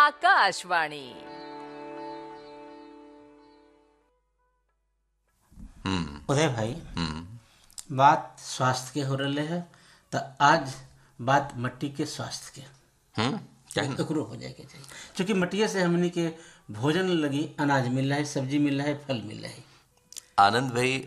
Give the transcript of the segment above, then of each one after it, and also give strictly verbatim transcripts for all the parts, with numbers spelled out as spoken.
आकाशवाणी। उदय भाई, बात स्वास्थ्य के हो रहे है तो आज बात मट्टी के स्वास्थ्य के हम्म एकरो हो जाए के चाहिए, क्योंकि मट्टिया से हमनी के भोजन लगी अनाज मिल रहा है, सब्जी मिल रहा है, फल मिल रहा है। आनंद भाई,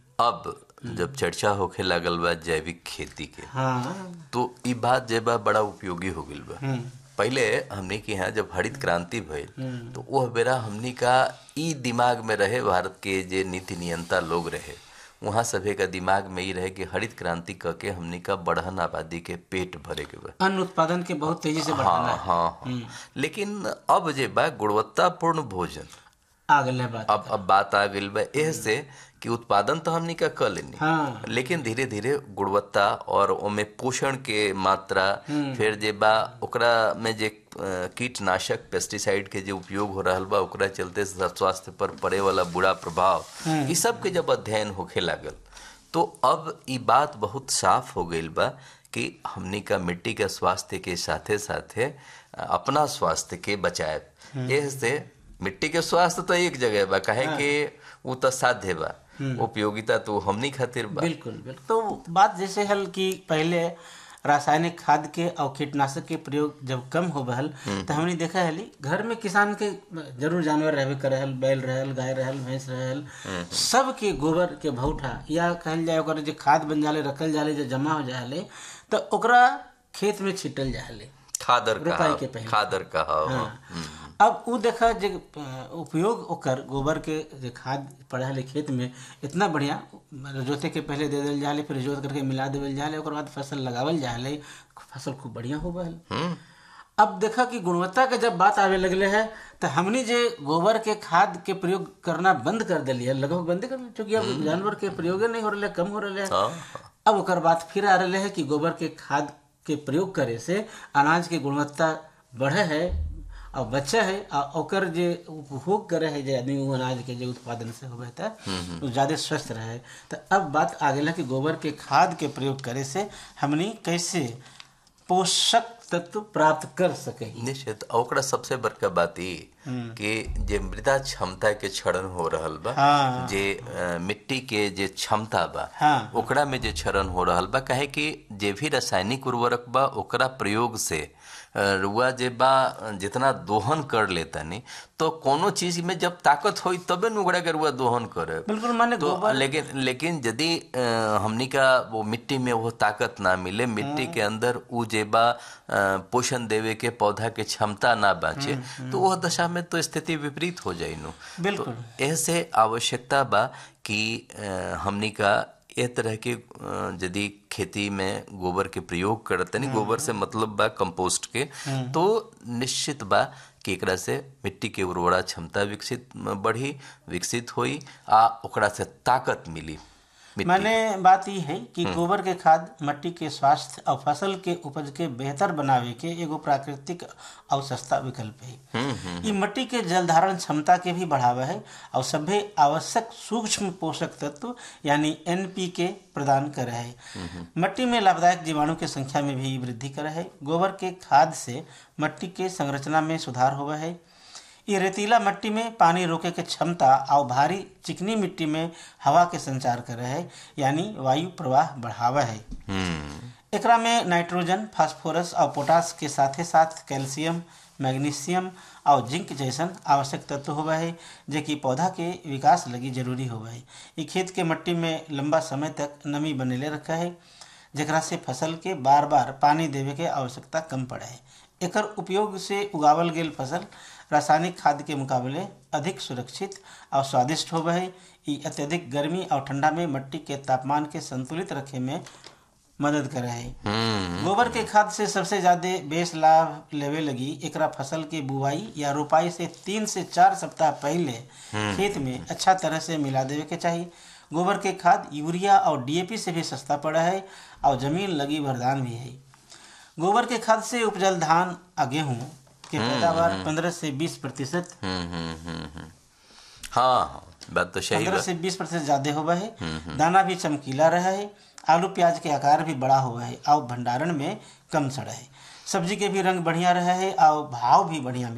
अब जब चर्चा होखे लागल बा जैविक खेती के, हाँ, तो ई बात जे बा बड़ा उपयोगी हो गइल बा। पहले हमनी के यहाँ जब हरित क्रांति भइल तो वह बेरा हमनी का ई दिमाग में रहे, भारत के जे नीति नियंता लोग रहे वहाँ सभे का दिमाग में ही रहे कि हरित क्रांति करके हमनी का बढ़न आबादी के पेट भरे के बा, अन्न उत्पादन के बहुत तेजी से बढ़ाना हाँ है। हाँ हाँ। लेकिन अब जे बा गुणवत्तापूर्ण भोजन, आ गल है बात। अब अब बात आ गई बा एह से कि उत्पादन तो हमनी का कर लेनी, हाँ, लेकिन धीरे धीरे गुणवत्ता और ओमे पोषण के मात्रा, फिर जे बा ओकरा में जे कीटनाशक पेस्टिसाइड के जो उपयोग हो रहल बा ओकरा चलते स्वास्थ्य पर पड़े वाला बुरा प्रभाव, ई सब के जब अध्ययन होखे लागल तो अब ई बात बहुत साफ हो गई बा कि हमनी का मिट्टी के स्वास्थ्य के साथे साथे अपना स्वास्थ्य के बचाए। एह से मिट्टी के स्वास्थ्य तो एक जगह बा, काहे कि वो तो साध्य बा, उपयोगिता तो हमनी खातिर बा। बिल्कुल बिल्कुल। तो बात जैसे हल कि पहले रासायनिक खाद के और कीटनाशक के प्रयोग जब कम हो बहल तो हमने देखा है घर में किसान के जरूर जानवर रहबे करे हल, बैल रहल, गाय रहल, भैंस रहल, सब के गोबर के भौठा या कहल जाए ओकर जो खाद बन जाले रखल जाले, जो जमा हो जाले तो ओकरा खेत में छिटल जाले, खादर रोपाई के पहले खादर कहा। हाँ। अब वो देखा जो उपयोग ओकर गोबर के जो खाद पड़ा है खेत में इतना बढ़िया, जोते के पहले दे दिल जाले, फिर जोत करके मिला देवल जाले, ओकर बाद फसल लगावल जाले, फसल खूब बढ़िया हो गल। अब देखा कि गुणवत्ता के जब बात आवे लगले है तो हमनी जे गोबर के खाद के प्रयोग करना बंद कर दिलिए, लगभग बंद कर दिलिए, क्योंकि अब जानवर के प्रयोग नहीं हो रहे, कम हो रहे हैं। अब ओकर बात फिर आ रहे है कि गोबर के खाद के प्रयोग करे से अनाज के गुणवत्ता बढ़े है और बच्चा है और ओकर जे उपभोग करे है जे आदमी वो अनाज के जे उत्पादन से होवे था वो ज्यादा स्वस्थ रहे। तो अब बात आ गई कि गोबर के खाद के प्रयोग करे से हमनी कैसे पोषक तत्व प्राप्त कर सके। निश्चित। ओकरा सबसे बड़का बात ई कि जे मृदा क्षमता के क्षरण हो रहल बा, हाँ, जे आ, मिट्टी के जे क्षमता बा, हाँ, ओकरा में जे क्षरण हो रहल बा, काहे कि जे भी रासायनिक उर्वरक बा ओकरा प्रयोग से रुआ जे बा जितना दोहन कर लेता नहीं तो कोनो चीज में जब ताकत होई तबे न ओकरा के रुआ दोहन करे। बिल्कुल माने तो गोबर, लेकिन लेकिन यदि हमनी का वो मिट्टी में वो ताकत ना मिले, मिट्टी के अंदर उ जे बा पोषण देवे के पौधा के क्षमता ना बाचे तो वह दशा में तो स्थिति विपरीत हो जाई नु। बिल्कुल। तो ऐसे आवश्यकता बा कि हमनी का ए तरह के यदि खेती में गोबर के प्रयोग करते नहीं, गोबर से मतलब बा कंपोस्ट के, तो निश्चित बा कि एकरा से मिट्टी के उर्वरा क्षमता विकसित बढ़ी, विकसित होई आ ओकरा से ताकत मिली। माने बात ये है कि गोबर के खाद मट्टी के स्वास्थ्य और फसल के उपज के बेहतर बनावे के एगो प्राकृतिक और सस्ता विकल्प है। ये मट्टी के जल धारण क्षमता के भी बढ़ावा है और सभे आवश्यक सूक्ष्म पोषक तत्व यानी एन पी के प्रदान करे है। मट्टी में लाभदायक जीवाणु के संख्या में भी वृद्धि करे है। गोबर के खाद से मट्टी के संरचना में सुधार होवे है। ये रेतीला मिट्टी में पानी रोके के क्षमता और भारी चिकनी मिट्टी में हवा के संचार करे है, यानी वायु प्रवाह बढ़ावा है। एकरा में नाइट्रोजन, फास्फोरस और पोटास के साथे साथ कैल्शियम, मैग्नीशियम और जिंक जैसन आवश्यक तत्व होवे है, जो कि पौधा के विकास लगी जरूरी होवे है। ये खेत के मिट्टी में लंबा समय तक नमी बनेले रखा है, जेकरा से फसल के बार बार पानी देवे के आवश्यकता कम पड़े है। एकर उपयोग से उगावल गेल फसल रासायनिक खाद के मुकाबले अधिक सुरक्षित और स्वादिष्ट होवे है। ये अत्यधिक गर्मी और ठंडा में मिट्टी के तापमान के संतुलित रखे में मदद करे है। गोबर के खाद से सबसे ज्यादा बेस लाभ लेवे लगी एकरा फसल के बुआई या रोपाई से तीन से चार सप्ताह पहले खेत में अच्छा तरह से मिला देवे के चाहिए। गोबर के खाद यूरिया और डी ए पी से भी सस्ता पड़ा है और जमीन लगी वरदान भी है। गोबर के खाद से उपजल धान और गेहूँ के पैदावार पंद्रह से बीस प्रतिशत हाँ बात तो सही पंद्रह से बीस प्रतिशत ज्यादा हुआ है। दाना भी चमकीला रहा है, आलू प्याज के आकार भी बड़ा हुआ है और भंडारण में कम सड़ा है। सब्जी के भी रंग बढ़िया रहा है और भाव भी बढ़िया